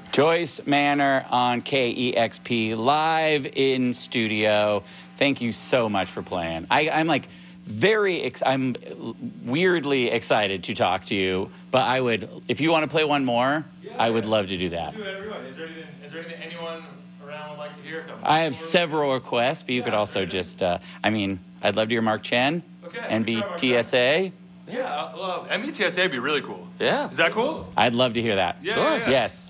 Joyce Manor on KEXP, live in studio. Thank you so much for playing. I'm like I'm weirdly excited to talk to you, but I would, if you want to play one more, I would love to do that. Let's do everyone. Is there anything anyone around would like to hear? I have several requests, but you could also just, I'd love to hear Mark Chen, NBTSA. Yeah, METSA would be really cool. Yeah. Is that cool? I'd love to hear that. Yeah, sure. Yes.